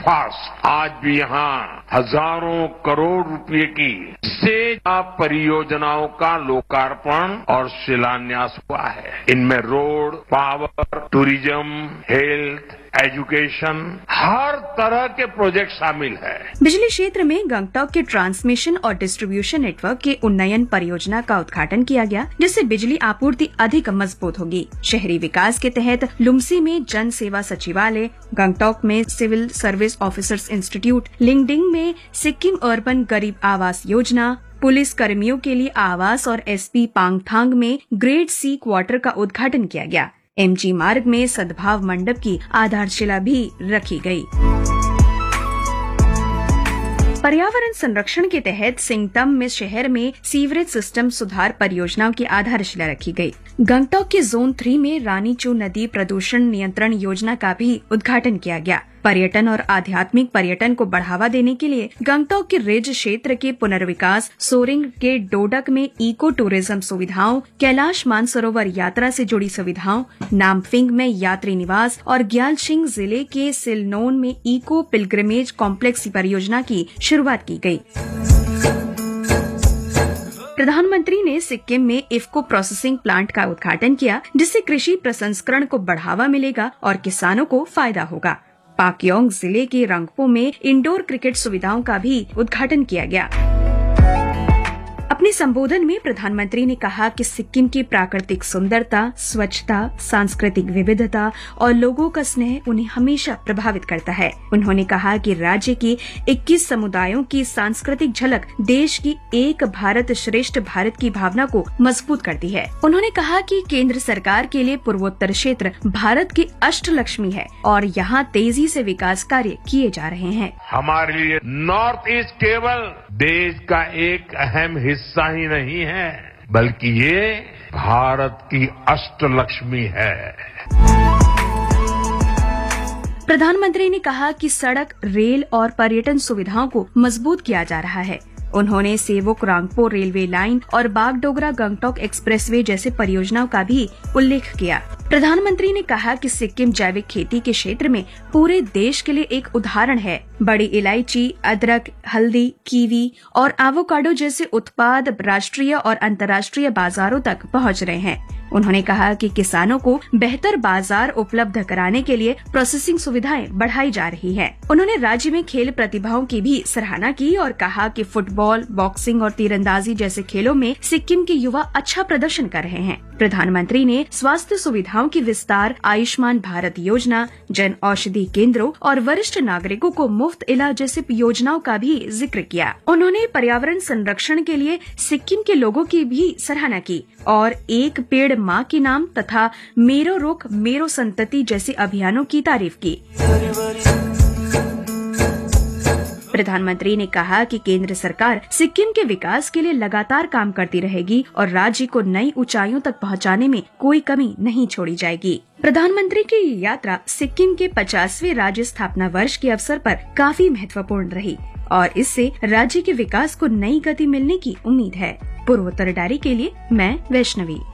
Fast आज भी यहाँ हजारों करोड़ रुपए की से परियोजनाओं का लोकार्पण और शिलान्यास हुआ है। इनमें road, power, tourism, health, education, हर तरह के प्रोजेक्ट शामिल है। बिजली क्षेत्र में गंगटोक के ट्रांसमिशन और डिस्ट्रीब्यूशन नेटवर्क के उन्नयन परियोजना का उद्घाटन किया गया, जिससे बिजली आपूर्ति अधिक मजबूत होगी। शहरी विकास के तहत लुम्सी में जन सेवा सचिवालय, गंगटोक में सिविल सर्विस ऑफिसर्स इंस्टीट्यूट, लिंगडिंग में सिक्किम अर्बन गरीब आवास योजना, पुलिस कर्मियों के लिए आवास और एसपी पांगथांग में ग्रेड सी क्वार्टर का उद्घाटन किया गया। एमजी मार्ग में सद्भाव मंडप की आधारशिला भी रखी गई। पर्यावरण संरक्षण के तहत सिंगतम में शहर में सीवरेज सिस्टम सुधार परियोजनाओं की आधारशिला रखी गई। गंगटोक के जोन 3 में रानीचू नदी प्रदूषण नियंत्रण योजना का भी उद्घाटन किया गया। पर्यटन और आध्यात्मिक पर्यटन को बढ़ावा देने के लिए गंगटोक के रिज क्षेत्र के पुनर्विकास, सोरेंग के डोडक में इको टूरिज्म सुविधाओं, कैलाश मानसरोवर यात्रा से जुड़ी सुविधाओं, नामफिंग में यात्री निवास और ग्यालशिंग जिले के सिलनोन में इको पिलग्रिमेज कॉम्प्लेक्स परियोजना की शुरुआत की गई। प्रधानमंत्री ने सिक्किम में इफ्को प्रोसेसिंग प्लांट का उद्घाटन किया, जिससे कृषि प्रसंस्करण को बढ़ावा मिलेगा और किसानों को फायदा होगा। पाक्योंग जिले के रंगपो में इंडोर क्रिकेट सुविधाओं का भी उद्घाटन किया गया। अपने संबोधन में प्रधानमंत्री ने कहा कि सिक्किम की प्राकृतिक सुंदरता, स्वच्छता, सांस्कृतिक विविधता और लोगों का स्नेह उन्हें हमेशा प्रभावित करता है। उन्होंने कहा कि राज्य की 21 समुदायों की सांस्कृतिक झलक देश की एक भारत श्रेष्ठ भारत की भावना को मजबूत करती है। उन्होंने कहा कि केंद्र सरकार के लिए पूर्वोत्तर क्षेत्र भारत की अष्टलक्ष्मी है और यहाँ तेजी से विकास कार्य किए जा रहे हैं। हमारे लिए नॉर्थ ईस्ट केवल देश का एक अहम हिस्सा ही नहीं है, बल्कि ये भारत की अष्टलक्ष्मी है। प्रधानमंत्री ने कहा कि सड़क, रेल और पर्यटन सुविधाओं को मजबूत किया जा रहा है। उन्होंने सेवोक रांगपो रेलवे लाइन और बागडोगरा गंगटोक एक्सप्रेसवे जैसे परियोजनाओं का भी उल्लेख किया। प्रधानमंत्री ने कहा कि सिक्किम जैविक खेती के क्षेत्र में पूरे देश के लिए एक उदाहरण है। बड़ी इलायची, अदरक, हल्दी, कीवी और एवोकाडो जैसे उत्पाद राष्ट्रीय और अंतर्राष्ट्रीय बाजारों तक पहुंच रहे हैं। उन्होंने कहा कि किसानों को बेहतर बाजार उपलब्ध कराने के लिए प्रोसेसिंग सुविधाएं बढ़ाई जा रही हैं। उन्होंने राज्य में खेल प्रतिभाओं की भी सराहना की और कहा कि फुटबॉल, बॉक्सिंग और तीरंदाजी जैसे खेलों में सिक्किम के युवा अच्छा प्रदर्शन कर रहे हैं। प्रधानमंत्री ने स्वास्थ्य सुविधाओं की विस्तार, आयुष्मान भारत योजना, जन औषधि केंद्रों और वरिष्ठ नागरिकों को मुफ्त इलाज जैसी योजनाओं का भी जिक्र किया। उन्होंने पर्यावरण संरक्षण के लिए सिक्किम के लोगों की भी सराहना की और एक पेड़ माँ के नाम तथा मेरो रुख मेरो संतति जैसे अभियानों की तारीफ की। प्रधानमंत्री ने कहा कि केंद्र सरकार सिक्किम के विकास के लिए लगातार काम करती रहेगी और राज्य को नई ऊंचाइयों तक पहुंचाने में कोई कमी नहीं छोड़ी जाएगी। प्रधानमंत्री की ये यात्रा सिक्किम के 50वें राज्य स्थापना वर्ष के अवसर पर काफी महत्वपूर्ण रही और इससे राज्य के विकास को नई गति मिलने की उम्मीद है। पूर्वोत्तर डायरी के लिए मैं वैष्णवी।